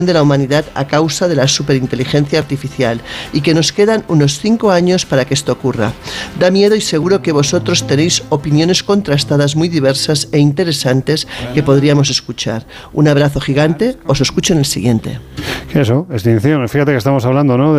de la humanidad a causa de la superinteligencia artificial y que nos quedan unos 5 años para que esto ocurra. Da miedo y seguro que vosotros tenéis opiniones contrastadas muy diversas e interesantes que podríamos escuchar. Un abrazo gigante, os escucho en el siguiente. Eso, extinción. Fíjate que estamos hablando, ¿no?,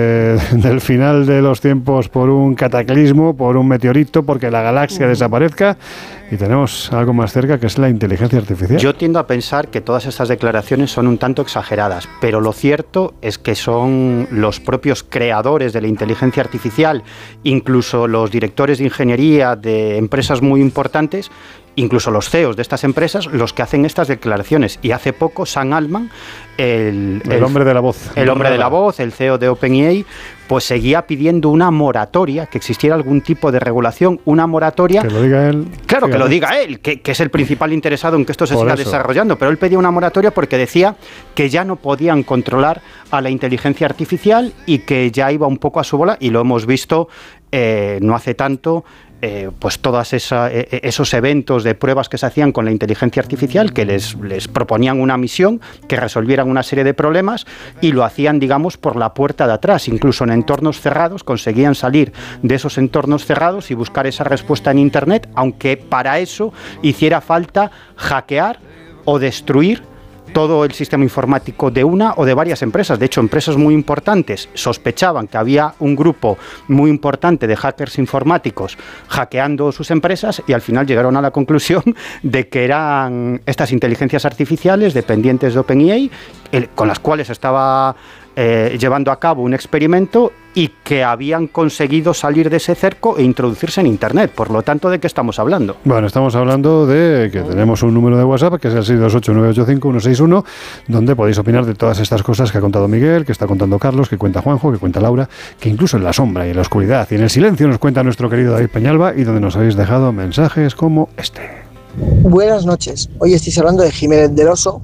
del final de los tiempos por un cataclismo, por un meteorito, porque la galaxia desaparezca. Y tenemos algo más cerca, que es la inteligencia artificial. Yo tiendo a pensar que todas estas declaraciones son un tanto exageradas, pero lo cierto es que son los propios creadores de la inteligencia artificial, incluso los directores de ingeniería de empresas muy importantes, incluso los CEOs de estas empresas, los que hacen estas declaraciones. Y hace poco Sam Altman, el hombre de la voz. El hombre de la voz, el CEO de OpenAI, pues seguía pidiendo una moratoria, que existiera algún tipo de regulación, una moratoria. Que lo diga él. Claro, que lo diga él, que es el principal interesado en que esto se siga desarrollando, pero él pedía una moratoria porque decía que ya no podían controlar a la inteligencia artificial y que ya iba un poco a su bola, y lo hemos visto no hace tanto. Pues todos esos eventos de pruebas que se hacían con la inteligencia artificial, que les proponían una misión, que resolvieran una serie de problemas, y lo hacían, digamos, por la puerta de atrás. Incluso en entornos cerrados conseguían salir de esos entornos cerrados y buscar esa respuesta en Internet, aunque para eso hiciera falta hackear o destruir todo el sistema informático de una o de varias empresas. De hecho, empresas muy importantes sospechaban que había un grupo muy importante de hackers informáticos hackeando sus empresas, y al final llegaron a la conclusión de que eran estas inteligencias artificiales dependientes de OpenAI, con las cuales estaba llevando a cabo un experimento, y que habían conseguido salir de ese cerco e introducirse en Internet. Por lo tanto, ¿de qué estamos hablando? Bueno, estamos hablando de que tenemos un número de WhatsApp, que es el 628-985-161, donde podéis opinar de todas estas cosas que ha contado Miguel, que está contando Carlos, que cuenta Juanjo, que cuenta Laura, que incluso en la sombra y en la oscuridad y en el silencio nos cuenta nuestro querido David Peñalba, y donde nos habéis dejado mensajes como este. Buenas noches. Hoy estáis hablando de Jiménez del Oso,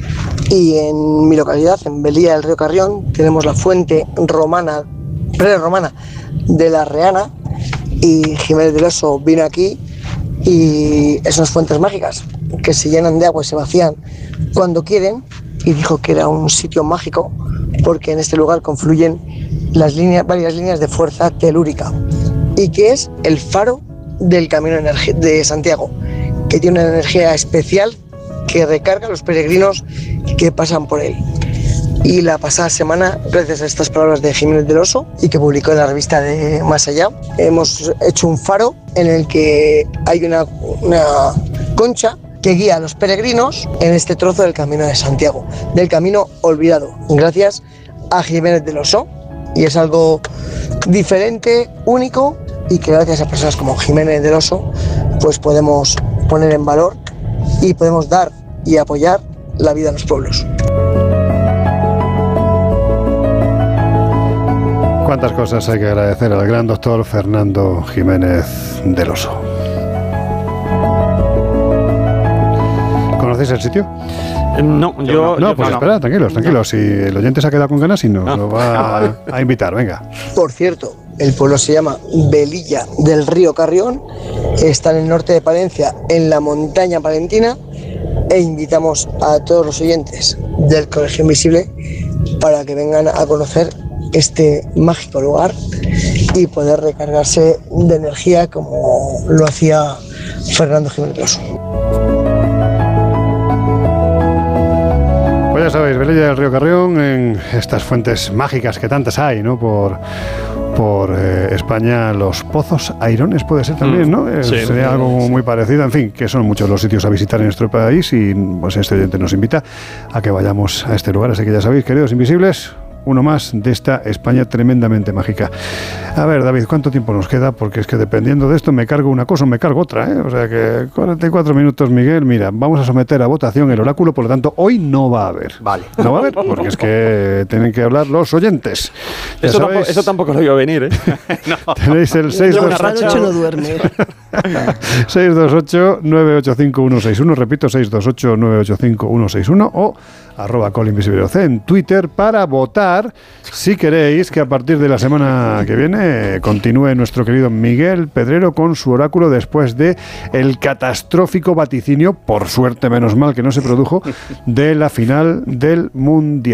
y en mi localidad, en Belilla del Río Carrión, tenemos la fuente prerromana de la Reana, y Jiménez del Oso vino aquí, y esas fuentes mágicas que se llenan de agua y se vacían cuando quieren, y dijo que era un sitio mágico porque en este lugar confluyen varias líneas de fuerza telúrica, y que es el faro del Camino de Santiago, que tiene una energía especial que recarga a los peregrinos que pasan por él. Y la pasada semana, gracias a estas palabras de Jiménez del Oso, y que publicó en la revista de Más Allá, hemos hecho un faro en el que hay una concha que guía a los peregrinos en este trozo del Camino de Santiago, del camino olvidado, gracias a Jiménez del Oso. Y es algo diferente, único, y que gracias a personas como Jiménez del Oso pues podemos poner en valor y podemos dar y apoyar la vida de los pueblos. Cuántas cosas hay que agradecer al gran doctor Fernando Jiménez del Oso. ¿Conocéis el sitio? No, yo pues espera, tranquilos. Si el oyente se ha quedado con ganas, y nos lo va a invitar, venga. Por cierto, el pueblo se llama Belilla del Río Carrión, está en el norte de Palencia, en la montaña palentina, e invitamos a todos los oyentes del Colegio Invisible para que vengan a conocer este mágico lugar y poder recargarse de energía como lo hacía Fernando Jiménez del Oso. Pues ya sabéis, Belilla del Río Carrión, en estas fuentes mágicas que tantas hay, ¿no? Por España, los pozos Airones puede ser también, ¿no? Sí, sería algo muy parecido. En fin, que son muchos los sitios a visitar en nuestro país, y pues este oyente nos invita a que vayamos a este lugar. Así que ya sabéis, queridos invisibles, uno más de esta España tremendamente mágica. A ver, David, ¿cuánto tiempo nos queda? Porque es que dependiendo de esto me cargo una cosa o me cargo otra, ¿eh? O sea que 44 minutos, Miguel. Mira, vamos a someter a votación el oráculo, por lo tanto, hoy no va a haber. Vale. No va a haber, porque es que tienen que hablar los oyentes. Eso tampoco lo iba a venir, ¿eh? No. Tenéis el 628... no duerme. 628-985-161, repito, 628-985-161, o @colinvisibleoc en Twitter, para votar si queréis que a partir de la semana que viene continúe nuestro querido Miguel Pedrero con su oráculo después de el catastrófico vaticinio, por suerte menos mal que no se produjo, de la final del Mundial.